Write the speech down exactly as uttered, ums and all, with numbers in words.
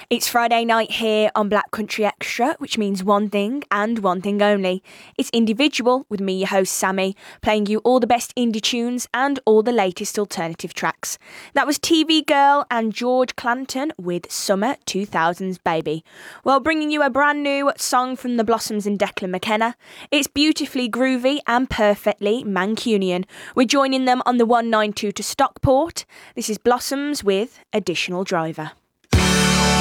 It's Friday night here on Black Country Extra, which means one thing and one thing only. It's Individual with me, your host Sammy, playing you all the best indie tunes and all the latest alternative tracks. That was T V Girl and George Clanton with Summer two thousands Baby. Well, bringing you a brand new song from the Blossoms and Declan McKenna. It's beautifully groovy and perfectly Mancunian. We're joining them on the one ninety-two to Stockport. This is Blossoms with Additional Driver.